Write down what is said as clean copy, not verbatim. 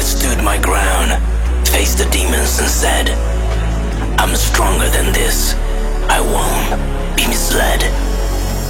stood my ground, faced the demons and said,